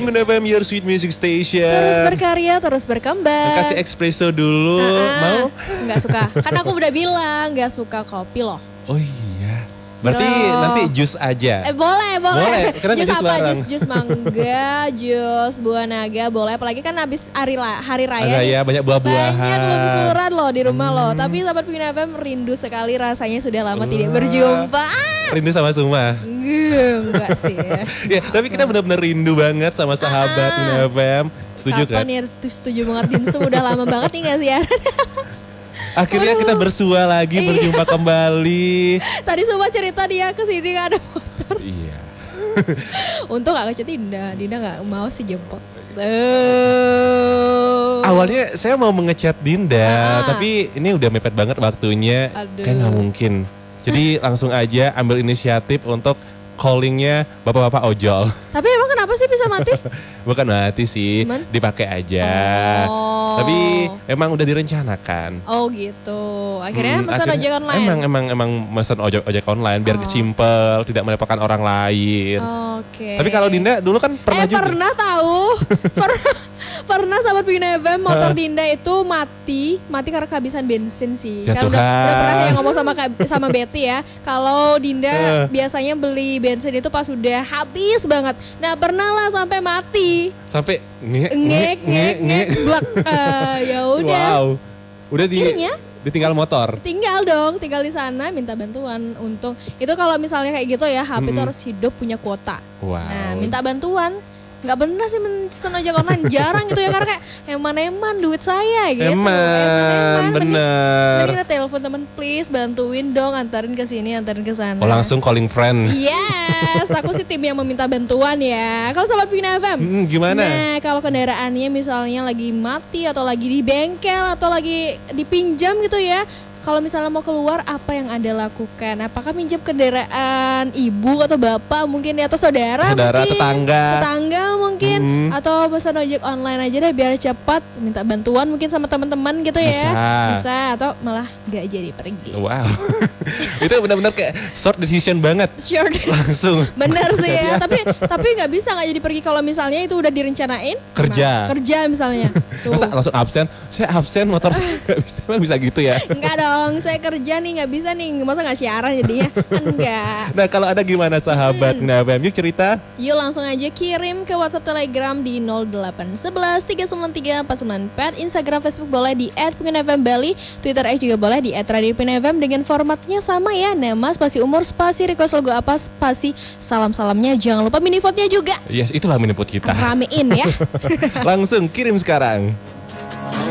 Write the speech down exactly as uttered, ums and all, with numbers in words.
Pengguna F M, your sweet music station. Terus berkarya, terus berkembang. Kasih espresso dulu, uh-uh. mau? Nggak suka, kan aku udah bilang nggak suka kopi loh. Oh iya, berarti Loh. nanti jus aja. Eh boleh, boleh. Boleh, karena Jus jus apa? larang. Jus, jus mangga, jus buah naga, boleh. Apalagi kan habis hari, la- hari raya Ada nih. ya, banyak buah-buahan. Banyak lungsuran loh di rumah Hmm. loh. Tapi sahabat Pengguna F M rindu sekali rasanya sudah lama tidak berjumpa. Ah, Rindu sama Suma. enggak sih ya. Ya, tapi kita benar-benar rindu banget sama sahabat Ah. Pengguna F M. Setuju Kapan kan? ya tuh setuju banget Dinsu udah lama banget nih gak sih ya. Akhirnya kita bersua lagi, Iya. berjumpa kembali. Tadi Suma cerita dia kesini gak ada motor. Iya. Untung gak ngechat Dinda. Dinda gak mau sih jemput. Uh. Awalnya saya mau mengechat Dinda, Ah. tapi ini udah mepet banget waktunya. Aduh. Kayak nggak mungkin. Jadi langsung aja ambil inisiatif untuk callingnya bapak-bapak ojol. Tapi emang kenapa sih bisa mati? Bukan mati sih, Men? dipakai aja. Oh. Tapi emang udah direncanakan. Oh gitu. Akhirnya Hmm, pesan akhirnya- ojek online. Emang emang emang pesan ojek ojek online biar Oh. simpel, tidak merepotkan orang lain. Oke. Tapi kalau Dinda dulu kan pernah eh, juga. pernah tahu. pernah pernah sahabat Pengguna F M motor Dinda itu mati, mati karena kehabisan bensin sih. Ya Kan udah, Tuhan. udah pernah yang ngomong sama Kak- sama Betty ya. Kalau Dinda Eh. biasanya beli bensin itu pas udah habis banget. Nah, pernah lah sampai mati. Sampai ngek Ngek ngek ngek blak. Eh, ya udah. Wow. Udah di Akhirnya? ditinggal motor. Tinggal dong, tinggal di sana minta bantuan. Untung itu kalau misalnya kayak gitu ya, H P itu Mm-mm. harus hidup punya kuota. Wow. Nah, minta bantuan. Nggak bener sih mesen ojek online, jarang gitu ya, karena kayak eman-eman duit saya gitu. Emang Eman-eman. Mending- bener. Mending kita telepon temen, please bantuin dong, antarin ke sini, antarin ke sana. Oh langsung calling friend. Yes, aku sih tim yang meminta bantuan ya. Kalau sahabat Pengguna F M, Hmm, gimana? nah kalau kendaraannya misalnya lagi mati atau lagi di bengkel atau lagi dipinjam gitu ya. Kalau misalnya mau keluar, apa yang Anda lakukan? Apakah minjem kendaraan ibu atau bapak mungkin ya, atau saudara, Saudara, mungkin, tetangga. tetangga mungkin, Hmm. atau pesan ojek online aja deh biar cepat, minta bantuan mungkin sama teman-teman gitu ya. Bisa. Bisa, atau malah gak jadi pergi. Wow. Itu benar-benar kayak short decision banget. Sure. Langsung. Bener sih ya, tapi tapi nggak bisa nggak jadi pergi kalau misalnya itu udah direncanain. Kerja. Nah, kerja misalnya. Tuh. Masa langsung absen? Saya absen motor saya nggak bisa, emang bisa gitu ya. Enggak dong, saya kerja nih nggak bisa nih, masa nggak siaran jadinya? Kan enggak. Nah kalau ada gimana sahabat Pengguna F M, yuk cerita. Yuk langsung aja kirim ke WhatsApp Telegram di nol delapan satu satu tiga sembilan tiga empat sembilan empat, Instagram Facebook boleh di et pengguna f m bali, Twitter X juga boleh di et radio pengguna f m dengan formatnya sama ya, nama, spasi umur, spasi request logo apa, spasi salam-salamnya, jangan lupa mini vote-nya juga. Yes, itulah miniput kita. Ramein ya. Langsung kirim sekarang.